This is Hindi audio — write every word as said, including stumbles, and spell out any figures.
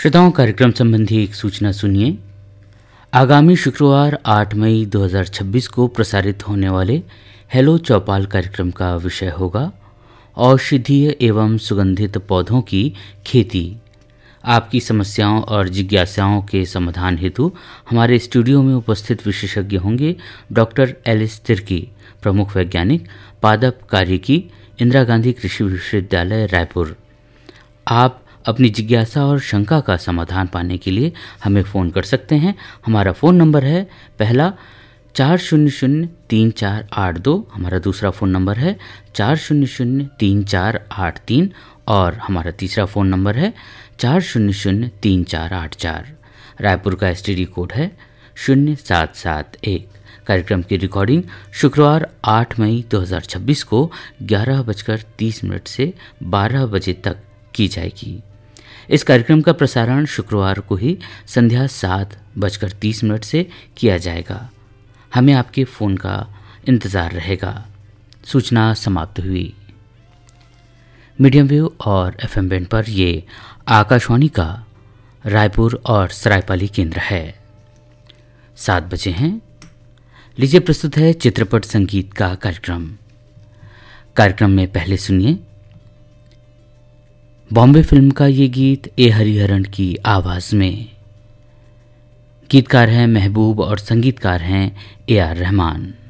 श्रोताओं, कार्यक्रम संबंधी एक सूचना सुनिए। आगामी शुक्रवार आठ मई दो हज़ार छब्बीस को प्रसारित होने वाले हेलो चौपाल कार्यक्रम का विषय होगा औषधीय एवं सुगंधित पौधों की खेती। आपकी समस्याओं और जिज्ञासाओं के समाधान हेतु हमारे स्टूडियो में उपस्थित विशेषज्ञ होंगे डॉक्टर एलिस तिर्की, प्रमुख वैज्ञानिक, पादप कार्यकी, इंदिरा गांधी कृषि विश्वविद्यालय रायपुर। आप अपनी जिज्ञासा और शंका का समाधान पाने के लिए हमें फ़ोन कर सकते हैं। हमारा फ़ोन नंबर है पहला चार शून्य शून्य तीन चार आठ दो, हमारा दूसरा फ़ोन नंबर है चार शून्य शून्य तीन चार आठ तीन और हमारा तीसरा फ़ोन नंबर है चार शून्य शून्य तीन चार आठ चार। रायपुर का एस टी डी कोड है शून्य सात सात एक। कार्यक्रम की रिकॉर्डिंग शुक्रवार आठ मई दो हज़ार छब्बीस को ग्यारह बजकर तीस मिनट से बारह बजे तक की जाएगी। इस कार्यक्रम का प्रसारण शुक्रवार को ही संध्या सात बजकर तीस मिनट से किया जाएगा। हमें आपके फ़ोन का इंतज़ार रहेगा। सूचना समाप्त हुई। मीडियम वेव और एफ एम बैंड पर ये आकाशवाणी का रायपुर और सरायपाली केंद्र है। सात बजे हैं। लीजिए प्रस्तुत है चित्रपट संगीत का कार्यक्रम। कार्यक्रम में पहले सुनिए बॉम्बे फिल्म का ये गीत ए हरिहरन की आवाज़ में। गीतकार हैं महबूब और संगीतकार हैं ए आर रहमान।